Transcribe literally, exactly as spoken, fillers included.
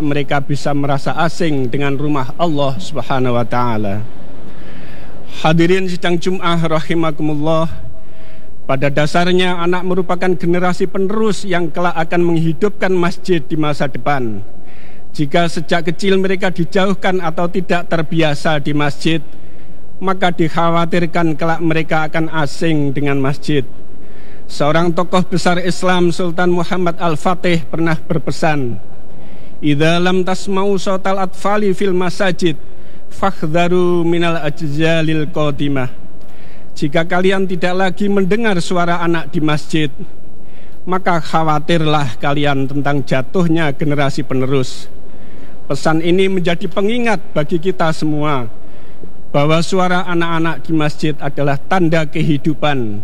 mereka bisa merasa asing dengan rumah Allah Subhanahu wa taala. Hadirin sidang Jum'ah rahimakumullah, pada dasarnya anak merupakan generasi penerus yang kelak akan menghidupkan masjid di masa depan. Jika sejak kecil mereka dijauhkan atau tidak terbiasa di masjid, maka dikhawatirkan kelak mereka akan asing dengan masjid. Seorang tokoh besar Islam, Sultan Muhammad Al-Fatih, pernah berpesan, "Idza lam tasma'u sautal atfali fil masajid, fakhdharu minal ajzalil qadimah." Jika kalian tidak lagi mendengar suara anak di masjid, maka khawatirlah kalian tentang jatuhnya generasi penerus. Pesan ini menjadi pengingat bagi kita semua bahwa suara anak-anak di masjid adalah tanda kehidupan.